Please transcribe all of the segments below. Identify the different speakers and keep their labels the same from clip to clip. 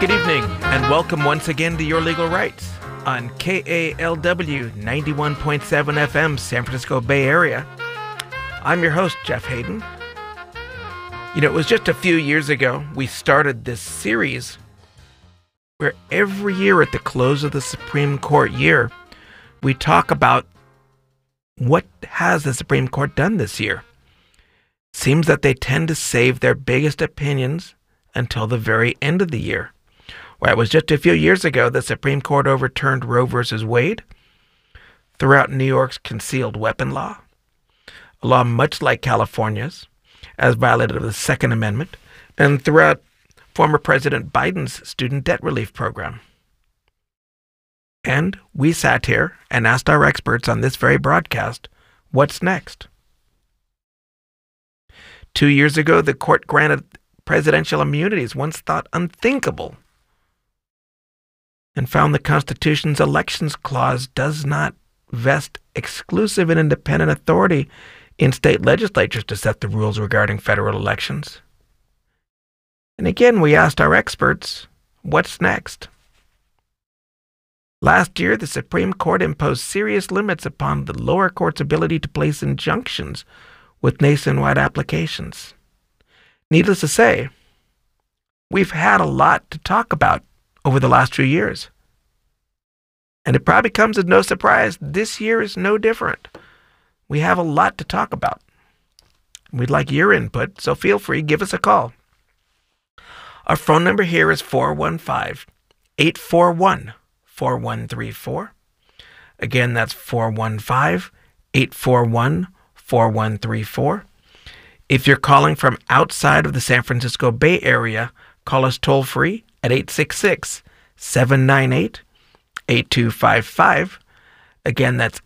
Speaker 1: Good evening, and welcome once again to Your Legal Rights on KALW 91.7 FM, San Francisco Bay Area. I'm your host, Jeff Hayden. You know, it was just a few years ago we started this series where every year at the close of the Supreme Court year, we talk about what has the Supreme Court done this year. Seems that they tend to save their biggest opinions until the very end of the year. Well, it was just a few years ago the Supreme Court overturned Roe v. Wade, threw out New York's concealed weapon law, a law much like California's, as violated of the Second Amendment, and threw out former President Biden's student debt relief program. And we sat here and asked our experts on this very broadcast, what's next? 2 years ago, the court granted presidential immunities once thought unthinkable, and found the Constitution's Elections Clause does not vest exclusive and independent authority in state legislatures to set the rules regarding federal elections. And again, we asked our experts, what's next? Last year, the Supreme Court imposed serious limits upon the lower court's ability to place injunctions with nationwide applications. Needless to say, we've had a lot to talk about over the last few years. And it probably comes as no surprise, this year is no different. We have a lot to talk about. We'd like your input, so feel free, give us a call. Our phone number here is 415-841-4134. Again, that's 415-841-4134. If you're calling from outside of the San Francisco Bay Area, call us toll-free at 866-798-8255. Again, that's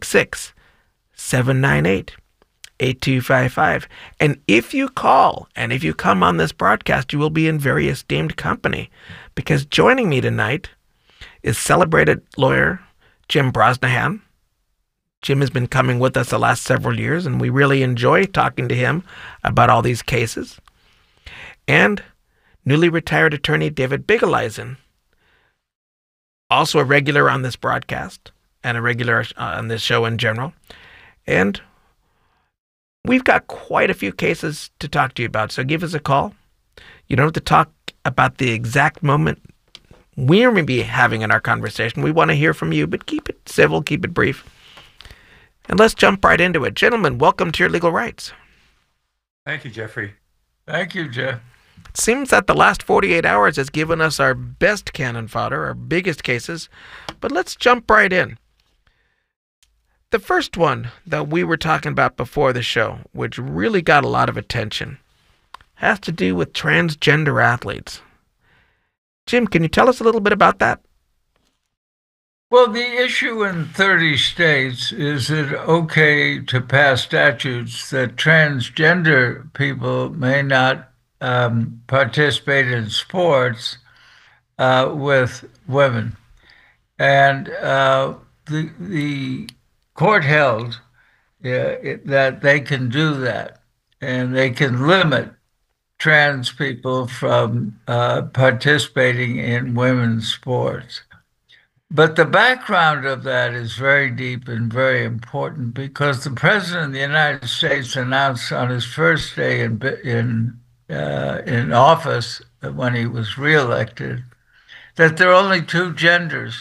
Speaker 1: 866-798-8255. And if you call and if you come on this broadcast, you will be in very esteemed company, because joining me tonight is celebrated lawyer Jim Brosnahan. Jim has been coming with us the last several years, and we really enjoy talking to him about all these cases. And newly retired attorney David Bigeleisen, also a regular on this broadcast and a regular on this show in general. And we've got quite a few cases to talk to you about, so give us a call. You don't have to talk about the exact moment we're going to be having in our conversation. We want to hear from you, but keep it civil, keep it brief. And let's jump right into it. Gentlemen, welcome to Your Legal Rights.
Speaker 2: Thank you, Jeffrey.
Speaker 3: Thank you, Jeff.
Speaker 1: It seems that the last 48 hours has given us our best cannon fodder, our biggest cases, but let's jump right in. The first one that we were talking about before the show, which really got a lot of attention, has to do with transgender athletes. Jim, can you tell us a little bit about that?
Speaker 3: Well, the issue in 30 states is it okay to pass statutes that transgender people may not participate in sports with women. And the court held that they can do that, and they can limit trans people from participating in women's sports. But the background of that is very deep and very important, because the President of the United States announced on his first day in office, when he was reelected, that there are only two genders.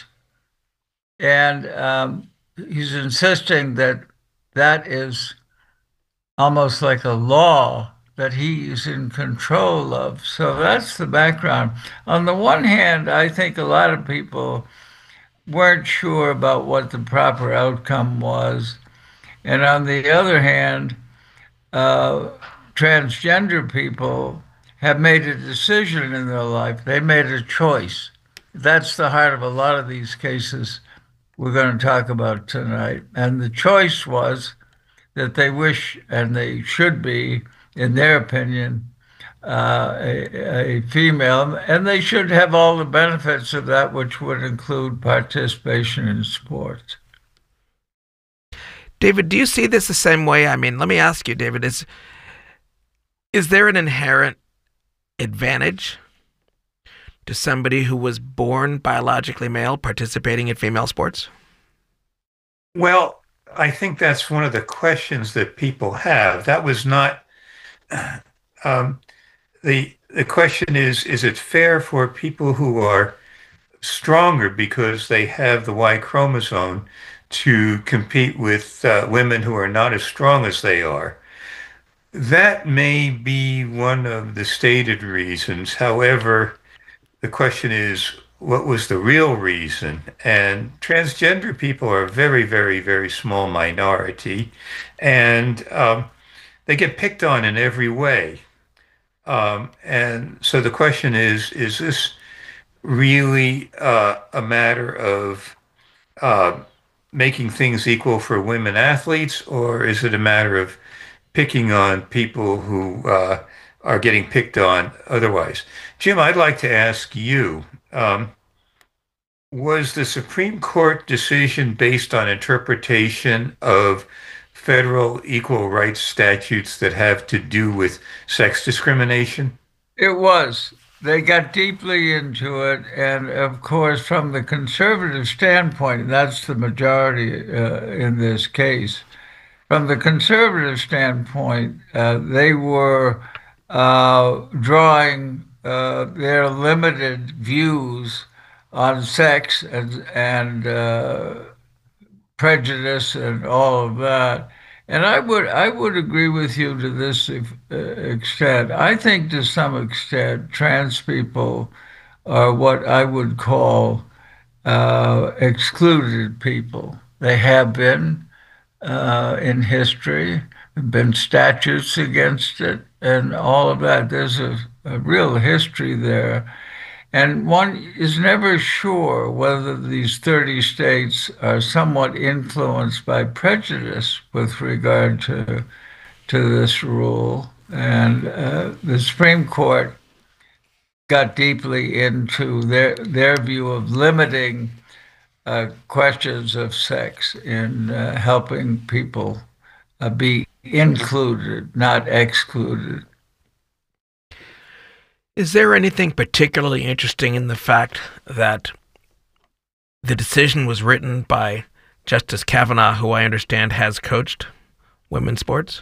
Speaker 3: And he's insisting that that is almost like a law that he's in control of. So that's the background. On the one hand, I think a lot of people weren't sure about what the proper outcome was. And on the other hand, transgender people have made a decision in their life. They made a choice. That's the heart of a lot of these cases we're going to talk about tonight. And the choice was that they wish, and they should be, in their opinion, a female, and they should have all the benefits of that, which would include participation in sports.
Speaker 1: David, do you see this the same way? I mean, let me ask you, David, is there an inherent advantage to somebody who was born biologically male participating in female sports?
Speaker 2: Well, I think that's one of the questions that people have. That was not um, the question is it fair for people who are stronger because they have the Y chromosome to compete with women who are not as strong as they are? That may be one of the stated reasons. However, the question is, what was the real reason? And transgender people are a very, very, very small minority, and they get picked on in every way. And so the question is this really a matter of uh, making things equal for women athletes, or is it a matter of picking on people who are getting picked on otherwise? Jim, I'd like to ask you, was the Supreme Court decision based on interpretation of federal equal rights statutes that have to do with sex discrimination?
Speaker 3: It was. They got deeply into it, and of course, from the conservative standpoint, that's the majority in this case. From the conservative standpoint, they were drawing their limited views on sex and prejudice and all of that. And I would agree with you to this extent. I think to some extent trans people are what I would call excluded people. They have been in history, been statutes against it, and all of that. There's a real history there. And one is never sure whether these 30 states are somewhat influenced by prejudice with regard to this rule. And the Supreme Court got deeply into their view of limiting questions of sex in helping people be included, not excluded.
Speaker 1: Is there anything particularly interesting in the fact that the decision was written by Justice Kavanaugh, who I understand has coached women's sports?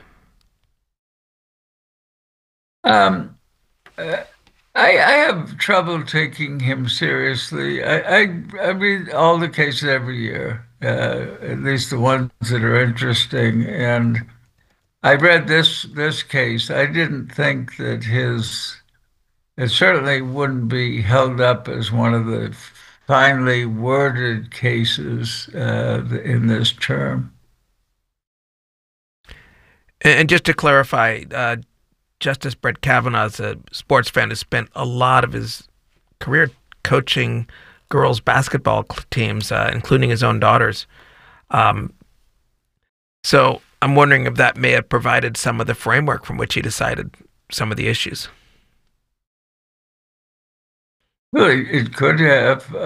Speaker 3: Um, uh, I have trouble taking him seriously. I read all the cases every year, at least the ones that are interesting. And I read this case. I didn't think that his it certainly wouldn't be held up as one of the finely worded cases in this term.
Speaker 1: And just to clarify, Justice Brett Kavanaugh is a sports fan who spent a lot of his career coaching girls' basketball teams, including his own daughters. Um, so I'm wondering if that may have provided some of the framework from which he decided some of the issues.
Speaker 3: Well, it could have.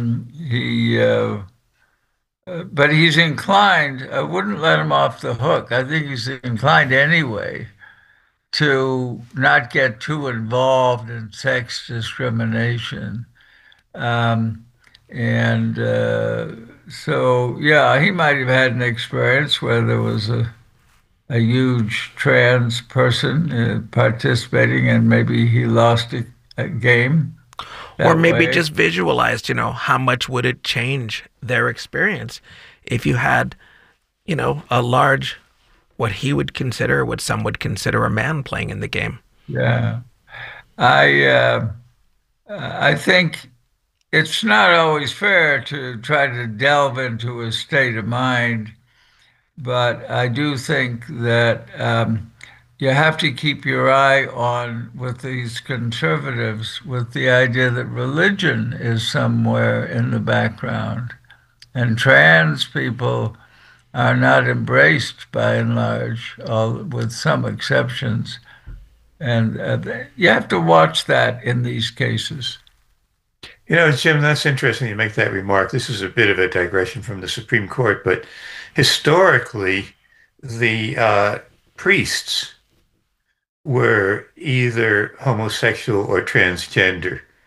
Speaker 3: But he's inclined. I wouldn't let him off the hook. I think he's inclined anyway to not get too involved in sex discrimination. Um, and so, yeah, he might have had an experience where there was a huge trans person participating, and maybe he lost a game
Speaker 1: Or
Speaker 3: that
Speaker 1: maybe
Speaker 3: way.
Speaker 1: just visualized, how much would it change their experience if you had, a large, what he would consider, what some would consider a man playing in the game.
Speaker 3: Yeah. I I think it's not always fair to try to delve into a state of mind, but I do think that you have to keep your eye on with these conservatives with the idea that religion is somewhere in the background, and trans people are not embraced by and large, all, with some exceptions. And you have to watch that in these cases.
Speaker 2: Jim, that's interesting you make that remark. This is a bit of a digression from the Supreme Court, but historically, the priests were either homosexual or transgender.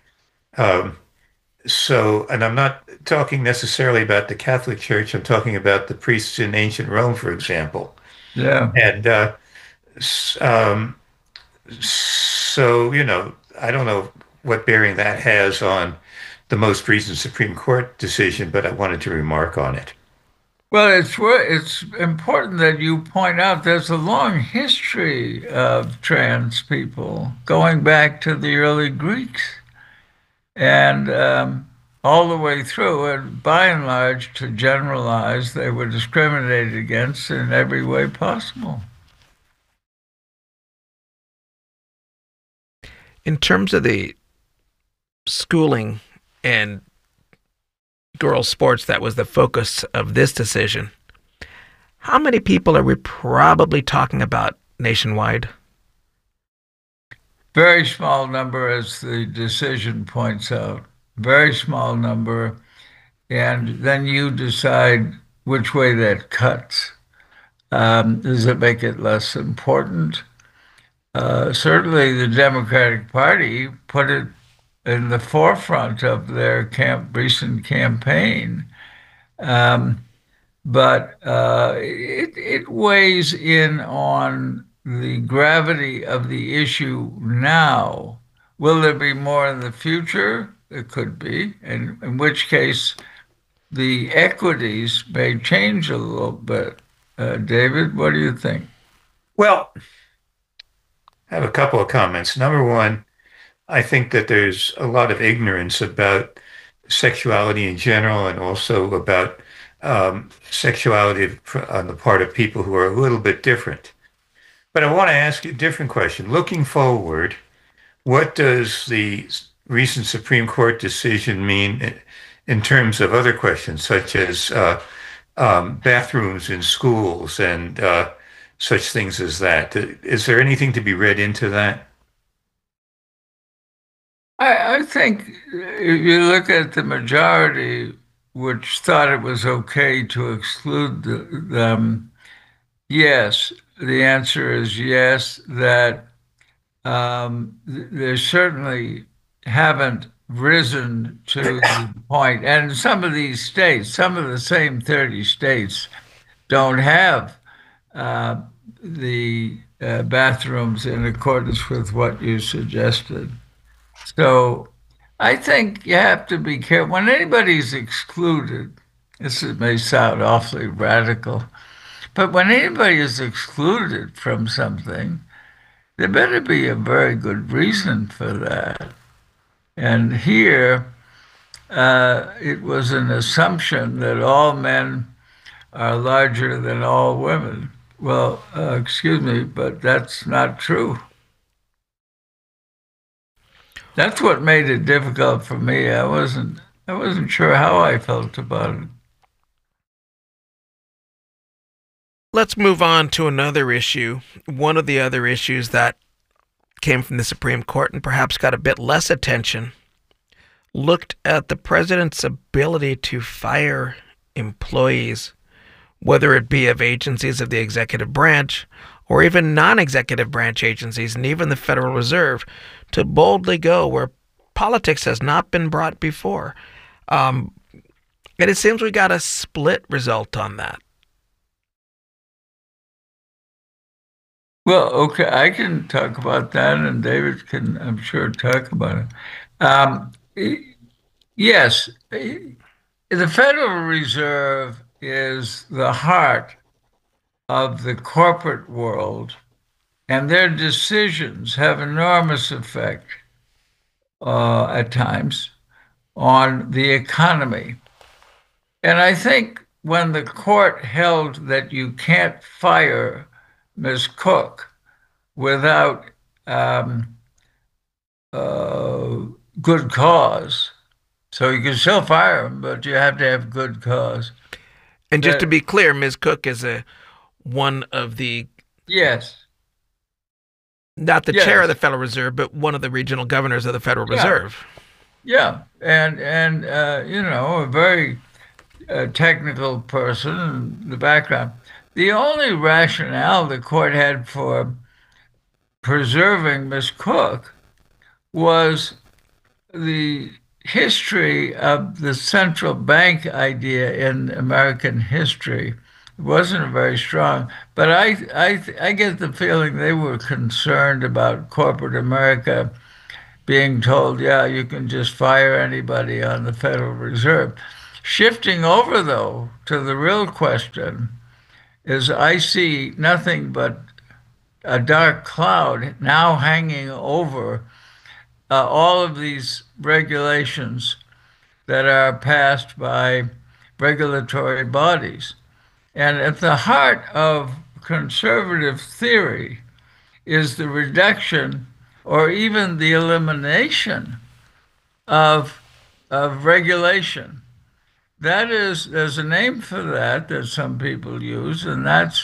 Speaker 2: Um, and I'm not talking necessarily about the Catholic Church. I'm talking about the priests in ancient Rome, for example.
Speaker 3: Yeah.
Speaker 2: And s- um, so, I don't know what bearing that has on the most recent Supreme Court decision, but I wanted to remark on it.
Speaker 3: Well, it's important that you point out there's a long history of trans people going back to the early Greeks and all the way through. And by and large, to generalize, they were discriminated against in every way possible.
Speaker 1: In terms of the schooling and girls' sports, that was the focus of this decision. How many people are we probably talking about nationwide?
Speaker 3: Very small number, as the decision points out. Very small number. And then you decide which way that cuts. Does it make it less important? Certainly, the Democratic Party put it in the forefront of their recent campaign. Um, but it weighs in on the gravity of the issue now. Will there be more in the future? There could be, and in which case the equities may change a little bit. David, what do you think?
Speaker 2: Well, I have a couple of comments. Number one, I think that there's a lot of ignorance about sexuality in general and also about sexuality on the part of people who are a little bit different. But I want to ask you a different question. Looking forward, what does the recent Supreme Court decision mean in terms of other questions, such as bathrooms in schools and such things as that? Is there anything to be read into that?
Speaker 3: I think if you look at the majority, which thought it was okay to exclude them, yes, the answer is yes, that they certainly haven't risen to the point. And some of these states, some of the same 30 states, don't have uh, the bathrooms in accordance with what you suggested. So I think you have to be careful. When anybody's excluded, may sound awfully radical, but when anybody is excluded from something, there better be a very good reason for that. And here, it was an assumption that all men are larger than all women. Well, excuse me, but that's not true. That's what made it difficult for me. I wasn't sure how I felt about it.
Speaker 1: Let's move on to another issue. One of the other issues that came from the Supreme Court and perhaps got a bit less attention looked at the president's ability to fire employees, whether it be of agencies of the executive branch or even non executive branch agencies and even the Federal Reserve, to boldly go where politics has not been brought before. Um, and it seems we got a split result on that.
Speaker 3: Well, okay, I can talk about that, and David can, I'm sure, talk about it. Um, yes, the Federal Reserve is the heart of the corporate world, and their decisions have enormous effect at times on the economy. And I think when the court held that you can't fire Ms. Cook without um, uh, good cause, so you can still fire him, but you have to have good cause.
Speaker 1: And just to
Speaker 3: That
Speaker 1: be clear, Ms. Cook is one of the,
Speaker 3: yes,
Speaker 1: not the chair of
Speaker 3: yes,
Speaker 1: the Federal Reserve, but one of the regional governors of the Federal
Speaker 3: yeah,
Speaker 1: Reserve.
Speaker 3: yeah, and a very technical person in the background. The only rationale the court had for preserving Miss Cook was the history of the central bank idea in American history wasn't very strong, but I get the feeling they were concerned about corporate America being told, yeah, you can just fire anybody on the Federal Reserve. Shifting over, though, to the real question is I see nothing but a dark cloud now hanging over all of these regulations that are passed by regulatory bodies. And at the heart of conservative theory is the reduction or even the elimination of, of regulation. That is, there's a name for that that some people use, and that's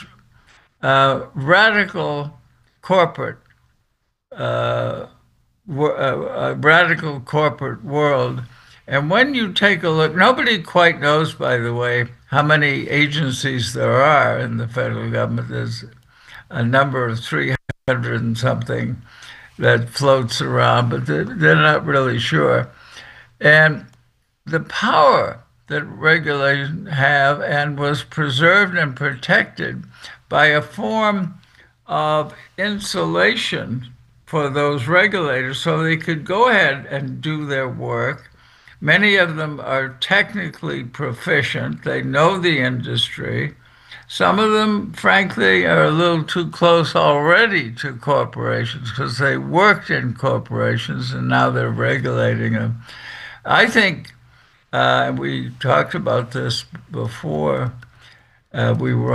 Speaker 3: radical corporate, uh, a radical corporate world. And when you take a look, nobody quite knows, by the way, how many agencies there are in the federal government. There's a number of 300 and something that floats around, but they're not really sure. And the power that regulators have and was preserved and protected by a form of insulation for those regulators so they could go ahead and do their work. Many of them are technically proficient. They know the industry. Some of them, frankly, are a little too close already to corporations because they worked in corporations and now they're regulating them. I think, we talked about this before we were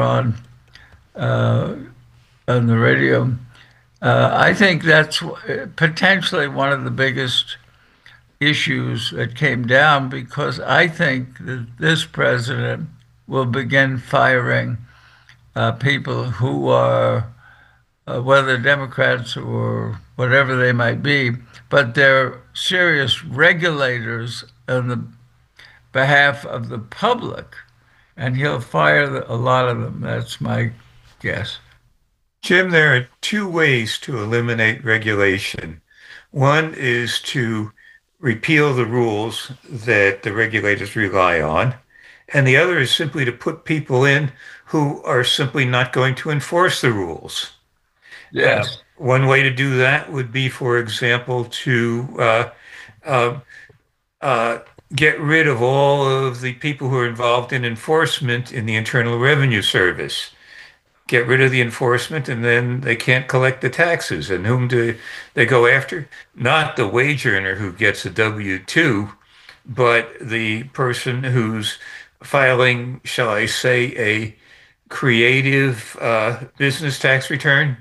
Speaker 3: on the radio. I think that's potentially one of the biggest issues that came down because I think that this president will begin firing people who are, whether Democrats or whatever they might be, but they're serious regulators on the behalf of the public, and he'll fire a lot of them. That's my guess.
Speaker 2: Jim, there are two ways to eliminate regulation. One is to repeal the rules that the regulators rely on, and the other is simply to put people in who are simply not going to enforce the rules.
Speaker 3: Yes.
Speaker 2: One way to do that would be, for example, to uh, uh, get rid of all of the people who are involved in enforcement in the Internal Revenue Service. Get rid of the enforcement, and then they can't collect the taxes. And whom do they go after? Not the wage earner who gets a W-2, but the person who's filing, shall I say, a creative business tax return.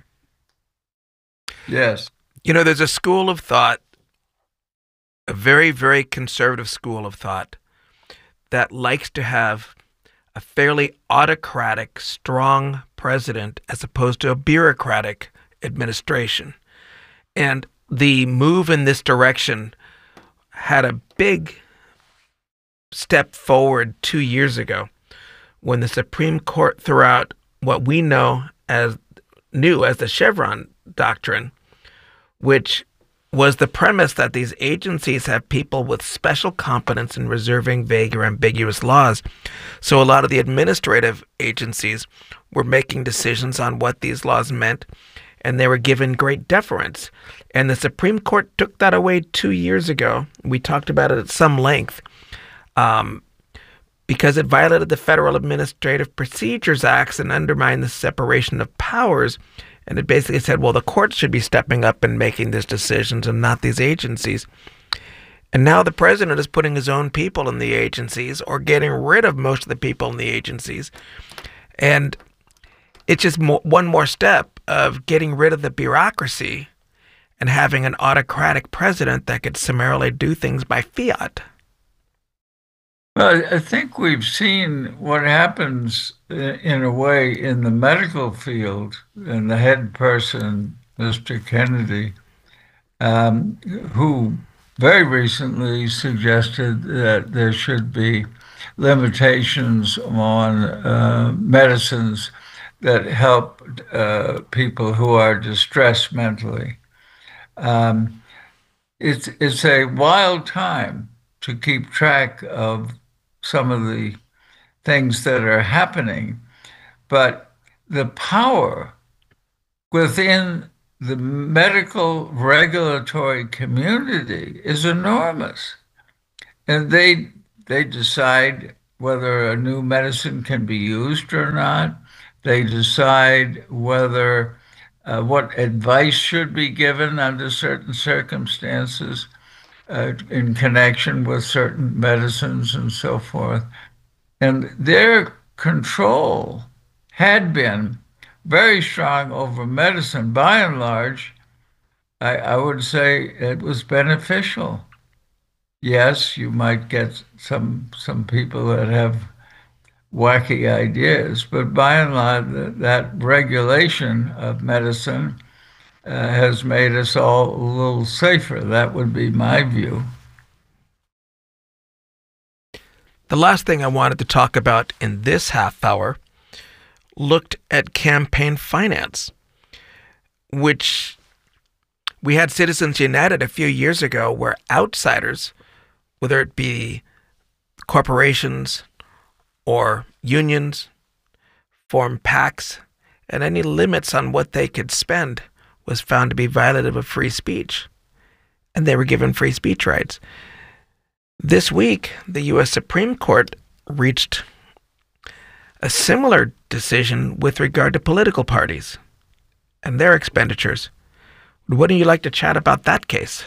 Speaker 3: Yes.
Speaker 1: You know, there's a school of thought, a very, very conservative school of thought, that likes to have a fairly autocratic, strong president as opposed to a bureaucratic administration. And the move in this direction had a big step forward 2 years ago when the Supreme Court threw out what we knew as the Chevron doctrine, which was the premise that these agencies have people with special competence in reserving vague or ambiguous laws. So a lot of the administrative agencies were making decisions on what these laws meant, and they were given great deference. And the Supreme Court took that away 2 years ago. We talked about it at some length because it violated the Federal Administrative Procedures Acts and undermined the separation of powers. And it basically said, well, the courts should be stepping up and making these decisions and not these agencies. And now the president is putting his own people in the agencies or getting rid of most of the people in the agencies. And it's just one more step of getting rid of the bureaucracy and having an autocratic president that could summarily do things by fiat.
Speaker 3: Well, I think we've seen what happens in a way in the medical field, and the head person, Mr. Kennedy, who very recently suggested that there should be limitations on medicines that help people who are distressed mentally. it's a wild time to keep track of some of the things that are happening, but the power within the medical regulatory community is enormous. And they decide whether a new medicine can be used or not. They decide whether what advice should be given under certain circumstances in connection with certain medicines and so forth. And their control had been very strong over medicine. By and large, I would say it was beneficial. Yes, you might get some people that have wacky ideas, but by and large, that regulation of medicine has made us all a little safer. That would be my view.
Speaker 1: The last thing I wanted to talk about in this half hour looked at campaign finance, which we had Citizens United a few years ago where outsiders, whether it be corporations or unions, form PACs, and any limits on what they could spend was found to be violative of free speech, and they were given free speech rights. This week, the U.S. Supreme Court reached a similar decision with regard to political parties and their expenditures. Wouldn't you like to chat about that case?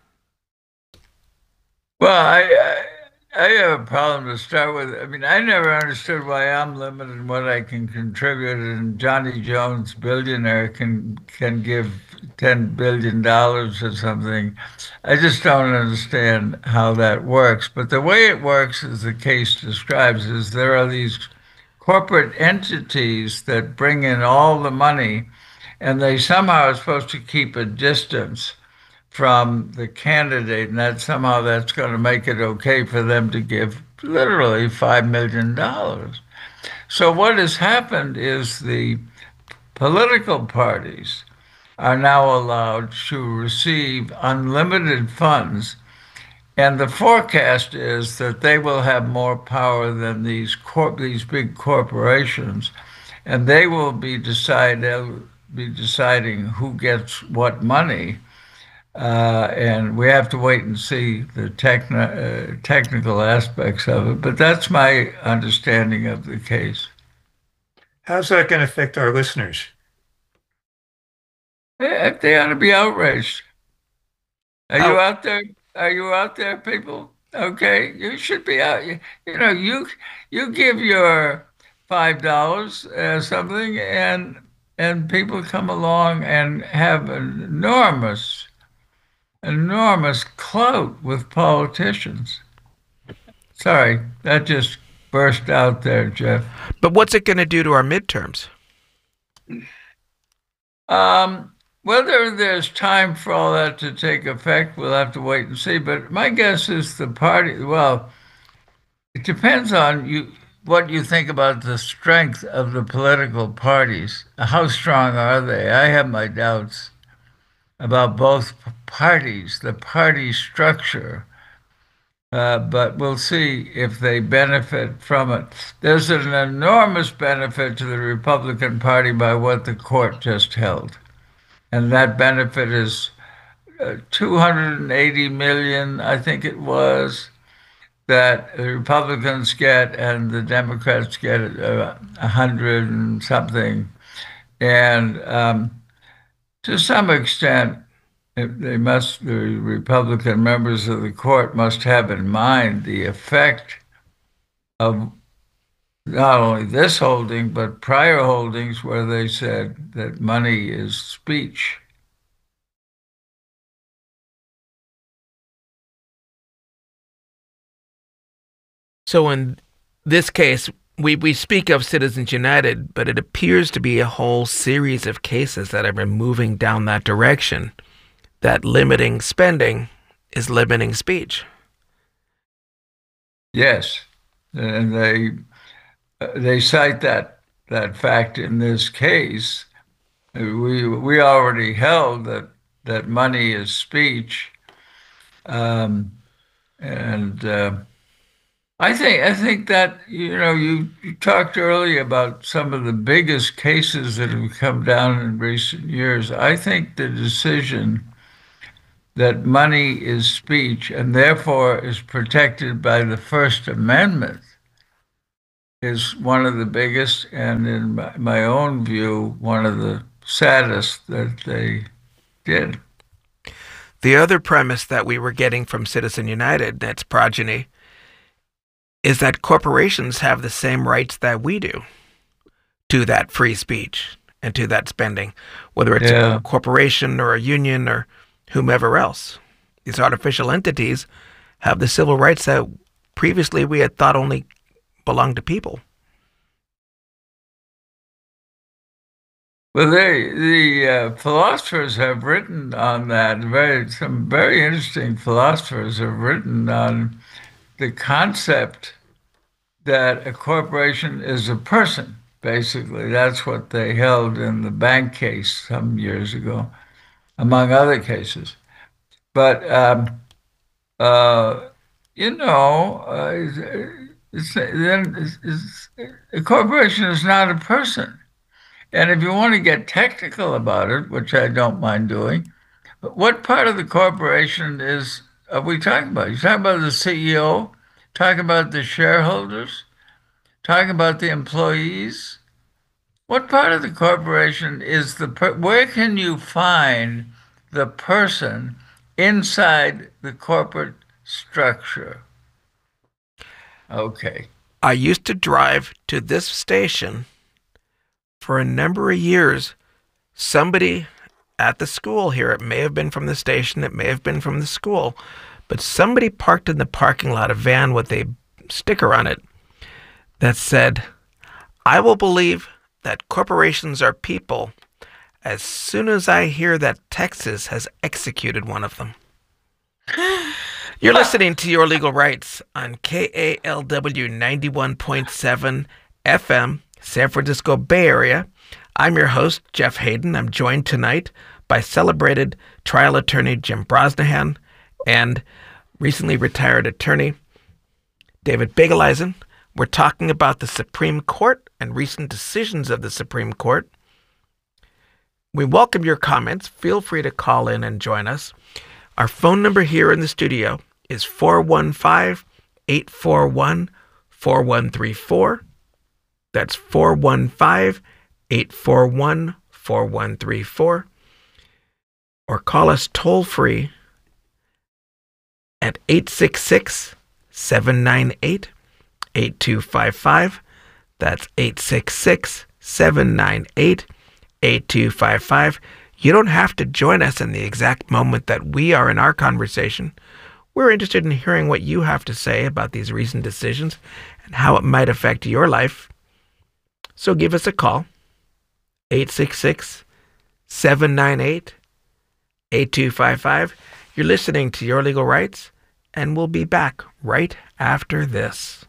Speaker 3: Well, I have a problem to start with. I mean, I never understood why I'm limited in what I can contribute, and Johnny Jones, billionaire, can give $10 billion or something. I just don't understand how that works. But the way it works, as the case describes, is there are these corporate entities that bring in all the money, and they somehow are supposed to keep a distance from the candidate, and that somehow that's going to make it okay for them to give literally $5 million. So what has happened is the political parties are now allowed to receive unlimited funds, and the forecast is that they will have more power than these big corporations, and they will be deciding who gets what money. And we have to wait and see the technical aspects of it. But that's my understanding of the case.
Speaker 2: How's that going to affect our listeners?
Speaker 3: They ought to be outraged. Are you out there? Are you out there, people? Okay, you should be out. You give your $5 something, and people come along and have an enormous clout with politicians. Sorry, that just burst out there, Jeff.
Speaker 1: But what's it going to do to our midterms?
Speaker 3: Whether there's time for all that to take effect, we'll have to wait and see. But my guess is the party, well, it depends on what you think about the strength of the political parties. How strong are they? I have my doubts about both parties, the party structure, but we'll see if they benefit from it. There's an enormous benefit to the Republican Party by what the court just held, and that benefit is 280 million, I think it was, that the Republicans get and the Democrats get 100 and something, and to some extent, the Republican members of the court must have in mind the effect of not only this holding, but prior holdings where they said that money is speech.
Speaker 1: So in this case, we speak of Citizens United, but it appears to be a whole series of cases that have been moving down that direction, that limiting spending is limiting speech.
Speaker 3: Yes, and they cite that fact in this case. We already held that money is speech, Um, and I think that, you talked earlier about some of the biggest cases that have come down in recent years. I think the decision that money is speech and therefore is protected by the First Amendment is one of the biggest, and in my own view, one of the saddest that they did.
Speaker 1: The other premise that we were getting from Citizen United, its progeny, is that corporations have the same rights that we do to that free speech and to that spending, whether it's
Speaker 3: Yeah.
Speaker 1: a corporation or a union or whomever else. These artificial entities have the civil rights that previously we had thought only belonged to people.
Speaker 3: Well, the philosophers have written on that. Some very interesting philosophers have written on the concept that a corporation is a person. Basically, that's what they held in the bank case some years ago, among other cases. But uh, you know, a corporation is not a person. And if you want to get technical about it, which I don't mind doing, what part of the corporation are we talking about? You talking about the CEO? Talking about the shareholders? Talking about the employees? What part of the corporation is where can you find the person inside the corporate structure? Okay.
Speaker 1: I used to drive to this station for a number of years. Somebody at the school here, it may have been from the station, it may have been from the school, but somebody parked in the parking lot a van with a sticker on it that said, "I will believe that corporations are people as soon as I hear that Texas has executed one of them." You're listening to Your Legal Rights on KALW 91.7 FM, San Francisco Bay Area. I'm your host, Jeff Hayden. I'm joined tonight by celebrated trial attorney Jim Brosnahan and recently retired attorney David Begeleisen. We're talking about the Supreme Court and recent decisions of the Supreme Court. We welcome your comments. Feel free to call in and join us. Our phone number here in the studio is 415-841-4134. That's 415-841-4134. Or call us toll free at 866-798-8255. That's 866-798-8255. You don't have to join us in the exact moment that we are in our conversation. We're interested in hearing what you have to say about these recent decisions and how it might affect your life. So give us a call, 866-798-8255. You're listening to Your Legal Rights, and we'll be back right after this.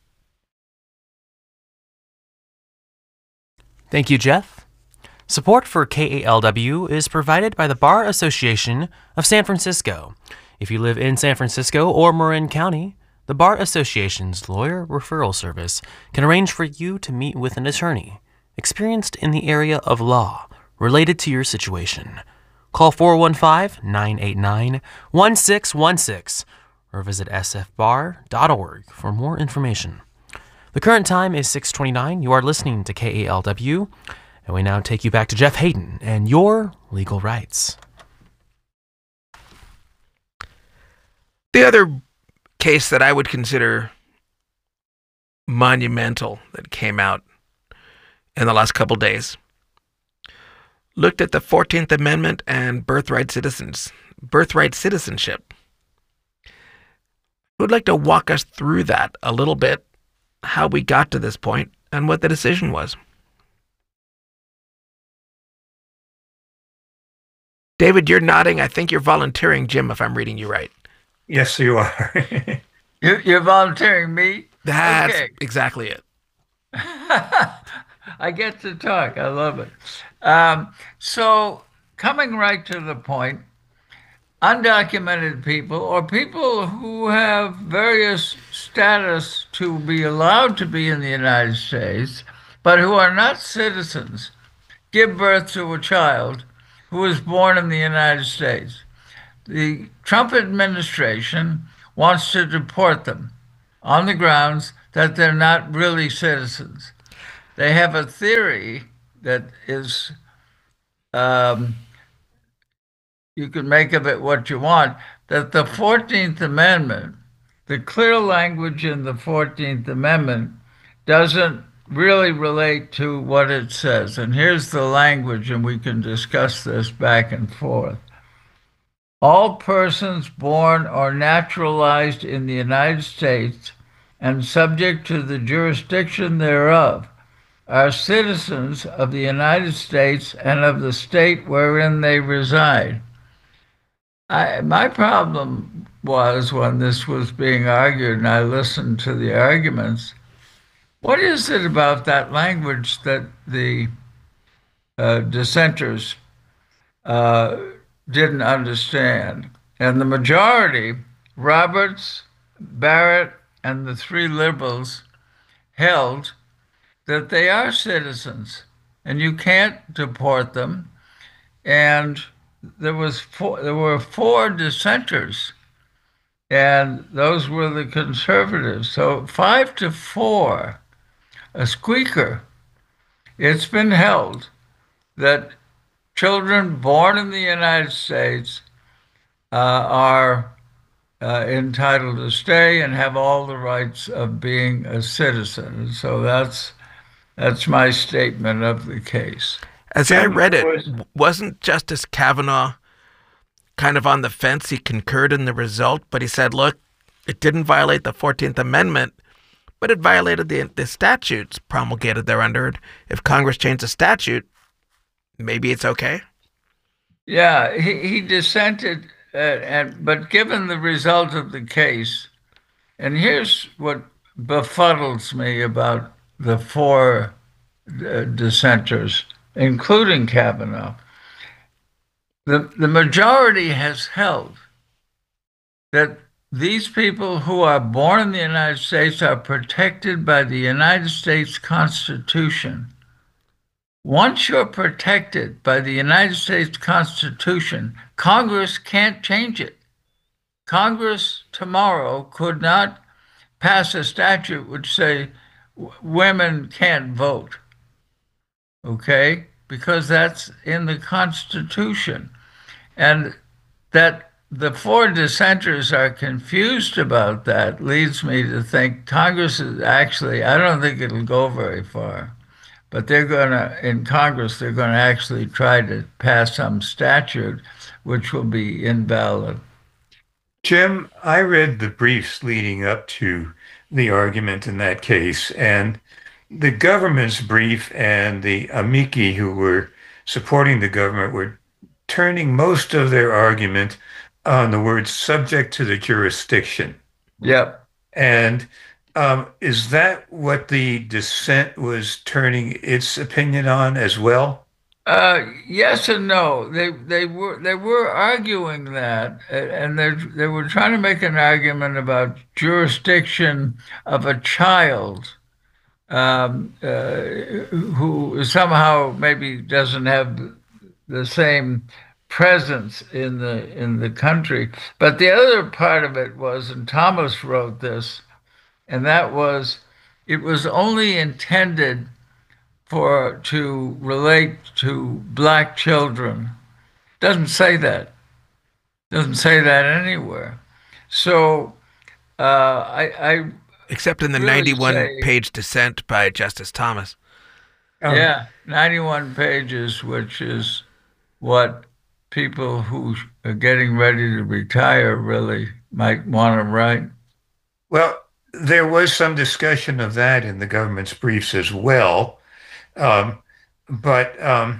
Speaker 4: Thank you, Jeff. Support for KALW is provided by the Bar Association of San Francisco. If you live in San Francisco or Marin County, the Bar Association's lawyer referral service can arrange for you to meet with an attorney experienced in the area of law related to your situation. Call 415-989-1616 or visit sfbar.org for more information. The current time is 6:29. You are listening to KALW, and we now take you back to Jeff Hayden and Your Legal Rights.
Speaker 1: The other case that I would consider monumental that came out in the last couple days looked at the 14th Amendment and birthright citizenship. Who'd like to walk us through that a little bit, how we got to this point, and what the decision was? David, you're nodding. I think you're volunteering, Jim, if I'm reading you right.
Speaker 2: Yes, you are.
Speaker 3: You're volunteering me?
Speaker 1: That's
Speaker 3: Okay.
Speaker 1: exactly it.
Speaker 3: I get to talk. I love it. So, coming right to the point, undocumented people or people who have various status to be allowed to be in the United States, but who are not citizens, give birth to a child who was born in the United States. The Trump administration wants to deport them on the grounds that they're not really citizens. They have a theory that is, you can make of it what you want, that the 14th Amendment, the clear language in the 14th Amendment, doesn't really relate to what it says. And here's the language, and we can discuss this back and forth. All persons born or naturalized in the United States and subject to the jurisdiction thereof are citizens of the United States and of the state wherein they reside. My problem was when this was being argued and I listened to the arguments, what is it about that language that the dissenters didn't understand? And the majority, Roberts, Barrett, and the three liberals, held that they are citizens and you can't deport them. And there were four dissenters, and those were the conservatives. So 5-4, a squeaker. It's been held that children born in the United States are entitled to stay and have all the rights of being a citizen. So that's my statement of the case.
Speaker 1: As I read it, wasn't Justice Kavanaugh kind of on the fence? He concurred in the result, but he said, look, it didn't violate the 14th Amendment, but it violated the statutes promulgated thereunder. If Congress changed the statute, maybe it's okay.
Speaker 3: Yeah, he dissented, but given the result of the case, and here's what befuddles me about the four dissenters, including Kavanaugh. The majority has held that these people who are born in the United States are protected by the United States Constitution. Once you're protected by the United States Constitution, Congress can't change it. Congress tomorrow could not pass a statute which say women can't vote. Okay? Because that's in the Constitution. And that the four dissenters are confused about that leads me to think Congress is actually, I don't think it'll go very far, but in Congress, they're going to actually try to pass some statute which will be invalid.
Speaker 2: Jim, I read the briefs leading up to the argument in that case, and the government's brief and the amici who were supporting the government were turning most of their argument on the word subject to the jurisdiction.
Speaker 3: Yep.
Speaker 2: And is that what the dissent was turning its opinion on as well?
Speaker 3: Yes and no. They were arguing that, and they were trying to make an argument about jurisdiction of a child who somehow maybe doesn't have the same presence in the country. But the other part of it was, and Thomas wrote this, and that was, it was only intended to relate to black children. Doesn't say that. Doesn't say that anywhere. So I
Speaker 1: except in the
Speaker 3: really
Speaker 1: 91-page dissent by Justice Thomas.
Speaker 3: Yeah, 91 pages, which is what people who are getting ready to retire really might want to write.
Speaker 2: Well, there was some discussion of that in the government's briefs as well. But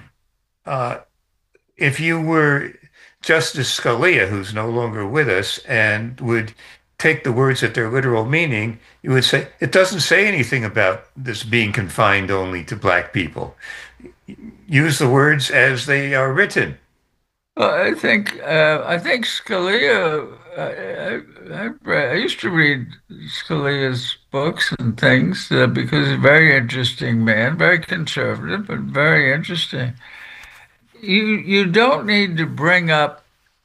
Speaker 2: if you were Justice Scalia, who's no longer with us, and would take the words at their literal meaning, you would say, it doesn't say anything about this being confined only to black people. Use the words as they are written.
Speaker 3: Well, I think Scalia. I used to read Scalia's books and things because he's a very interesting man, very conservative, but very interesting. You don't need to bring up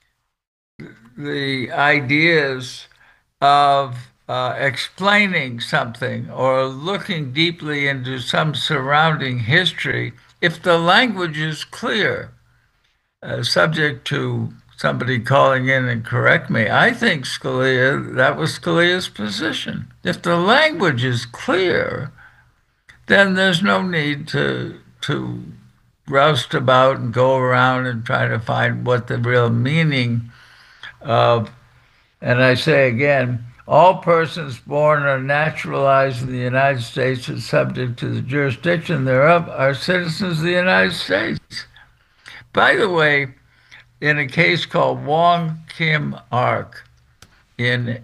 Speaker 3: the ideas of explaining something or looking deeply into some surrounding history if the language is clear. Subject to somebody calling in and correct me. I think that was Scalia's position. If the language is clear, then there's no need to roust about and go around and try to find what the real meaning of, and I say again, all persons born or naturalized in the United States are subject to the jurisdiction thereof are citizens of the United States. By the way, in a case called Wong Kim Ark in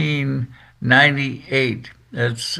Speaker 3: 1898, that's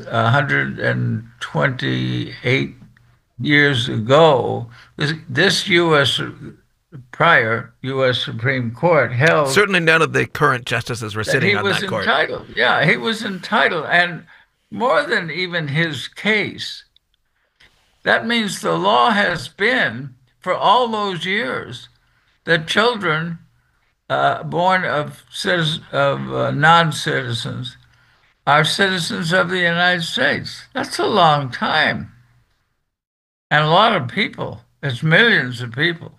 Speaker 3: 128 years ago, this prior U.S. Supreme Court held
Speaker 1: Certainly none of the current justices were sitting on that court.
Speaker 3: Entitled. Yeah, he was entitled. And more than even his case, that means the law has been, for all those years, that children born of non-citizens are citizens of the United States. That's a long time. And a lot of people. It's millions of people.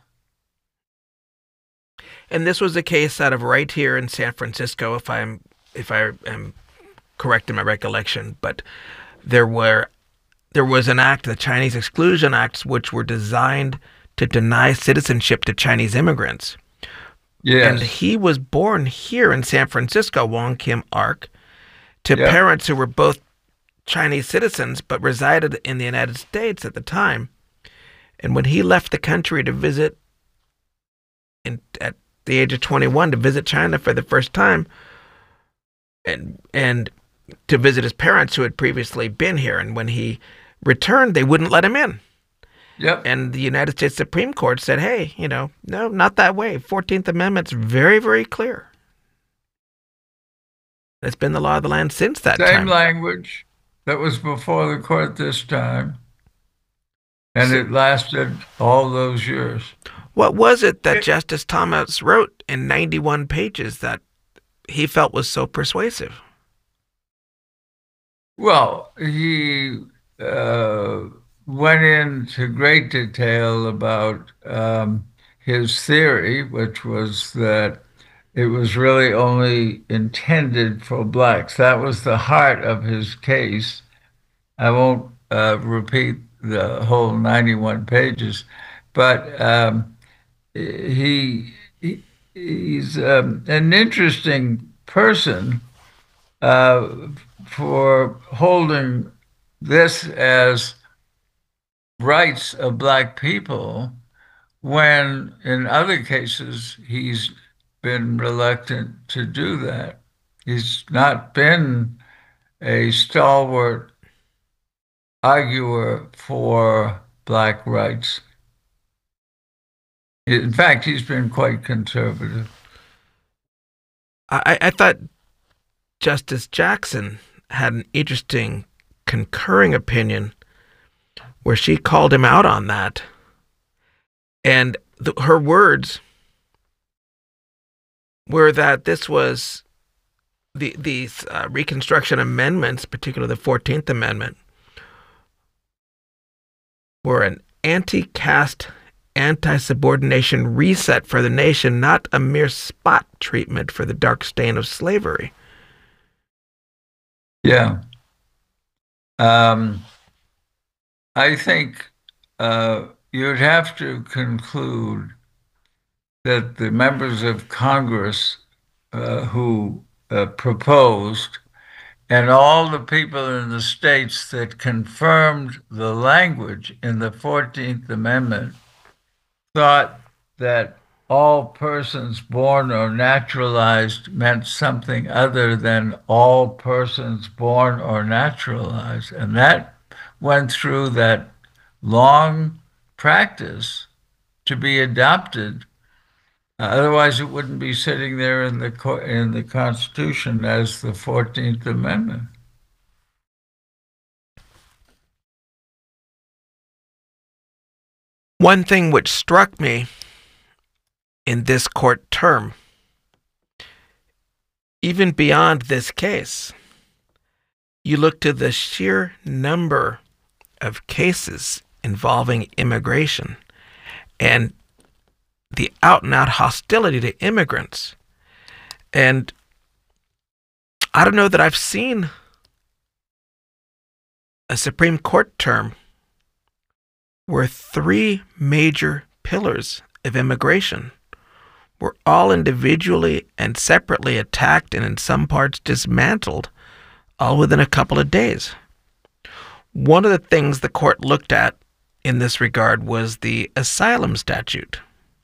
Speaker 1: And this was a case out of right here in San Francisco, if I am correct in my recollection. But there was an act, the Chinese Exclusion Acts, which were designed to deny citizenship to Chinese immigrants.
Speaker 3: Yes.
Speaker 1: And he was born here in San Francisco, Wong Kim Ark, to parents who were both Chinese citizens but resided in the United States at the time. And when he left the country to visit at the age of 21 to visit China for the first time and to visit his parents who had previously been here. And when he returned, they wouldn't let him in.
Speaker 3: Yep.
Speaker 1: And the United States Supreme Court said, hey, no, not that way. 14th Amendment's very, very clear. It's been the law of the land since that time.
Speaker 3: Same language that was before the court this time. And it lasted all those years.
Speaker 1: What was it that Justice Thomas wrote in 91 pages that he felt was so persuasive?
Speaker 3: Well, he went into great detail about his theory, which was that it was really only intended for blacks. That was the heart of his case. I won't repeat the whole 91 pages, but he's an interesting person for holding this as rights of black people when in other cases he's been reluctant to do that. He's not been a stalwart arguer for black rights. In fact, he's been quite conservative.
Speaker 1: I thought Justice Jackson had an interesting concurring opinion where she called him out on that. And her words were that this was these Reconstruction amendments, particularly the 14th Amendment, were an anti-caste, anti-subordination reset for the nation, not a mere spot treatment for the dark stain of slavery.
Speaker 3: Yeah. I think you'd have to conclude that the members of Congress who proposed and all the people in the states that confirmed the language in the 14th Amendment thought that all persons born or naturalized meant something other than all persons born or naturalized. And that went through that long practice to be adopted Otherwise, it wouldn't be sitting there in the Constitution as the 14th Amendment.
Speaker 1: One thing which struck me in this court term, even beyond this case, you look to the sheer number of cases involving immigration and the out-and-out hostility to immigrants. And I don't know that I've seen a Supreme Court term where three major pillars of immigration were all individually and separately attacked and in some parts dismantled, all within a couple of days. One of the things the court looked at in this regard was the asylum statute.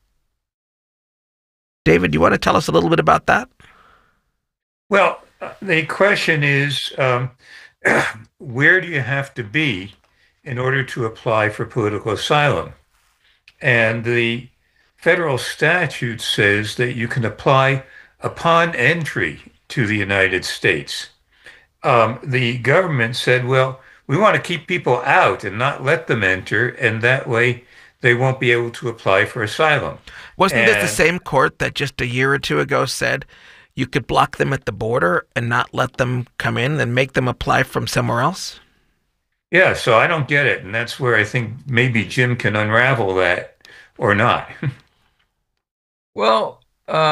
Speaker 1: David, you want to tell us a little bit about that?
Speaker 2: Well, the question is, where do you have to be in order to apply for political asylum? And the federal statute says that you can apply upon entry to the United States. The government said, well, we want to keep people out and not let them enter, and that way they won't be able to apply for asylum.
Speaker 1: Wasn't this the same court that just a year or two ago said you could block them at the border and not let them come in and make them apply from somewhere else?
Speaker 2: Yeah, so I don't get it. And that's where I think maybe Jim can unravel that or not.
Speaker 3: Well,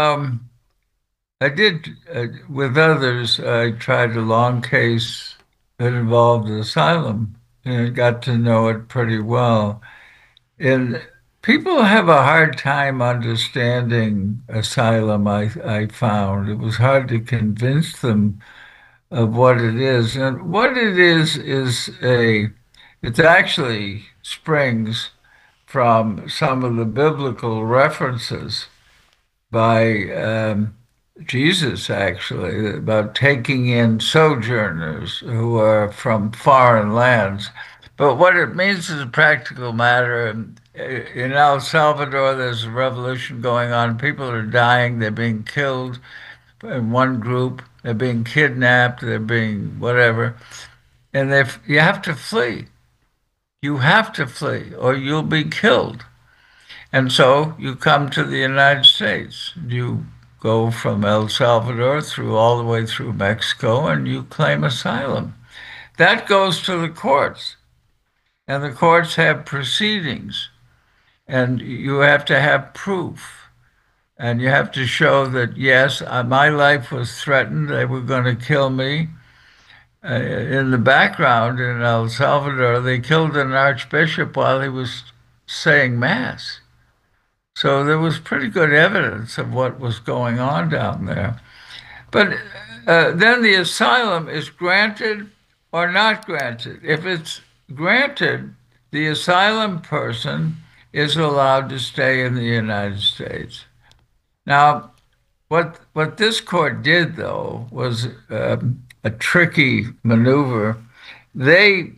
Speaker 3: I did, with others, I tried a long case that involved asylum and got to know it pretty well. And people have a hard time understanding asylum, I found. It was hard to convince them of what it is. And what it is it actually springs from some of the biblical references by Jesus, actually, about taking in sojourners who are from foreign lands. But what it means is a practical matter. In El Salvador, there's a revolution going on. People are dying. They're being killed in one group. They're being kidnapped. They're being whatever. And you have to flee. You have to flee or you'll be killed. And so you come to the United States. You go from El Salvador all the way through Mexico and you claim asylum. That goes to the courts. And the courts have proceedings. And you have to have proof. And you have to show that, yes, my life was threatened. They were going to kill me. In the background in El Salvador, they killed an archbishop while he was saying Mass. So there was pretty good evidence of what was going on down there. But then the asylum is granted or not granted. If it's granted, the asylum person is allowed to stay in the United States. Now, what this court did, though, was a tricky maneuver. The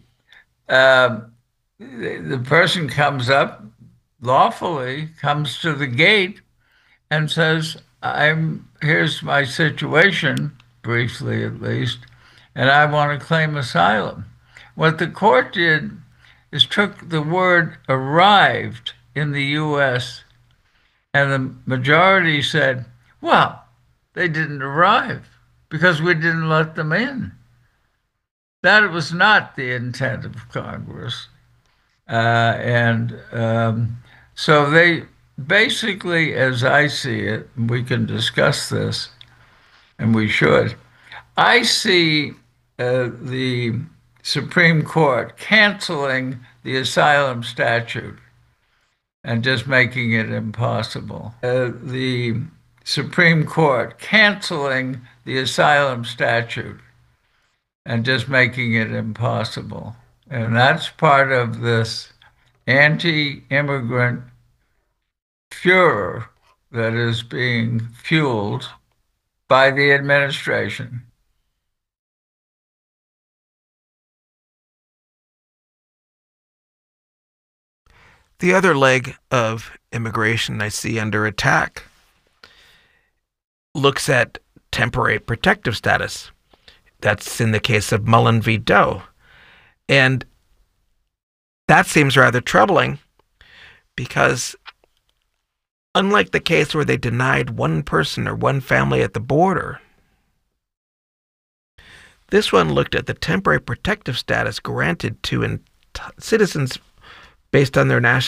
Speaker 3: person comes up lawfully, comes to the gate and says, here's my situation, briefly at least, and I want to claim asylum. What the court did is took the word arrived in the U.S., and the majority said, well, they didn't arrive because we didn't let them in. That was not the intent of Congress. So they basically, as I see it, and we can discuss this, and we should, I see the Supreme Court canceling the asylum statute and just making it impossible. The Supreme Court canceling the asylum statute and just making it impossible. And that's part of this anti-immigrant furor that is being fueled by the administration.
Speaker 1: The other leg of immigration I see under attack looks at temporary protective status. That's in the case of Mullen v. Doe. And that seems rather troubling because unlike the case where they denied one person or one family at the border, this one looked at the temporary protective status granted to citizens based on their national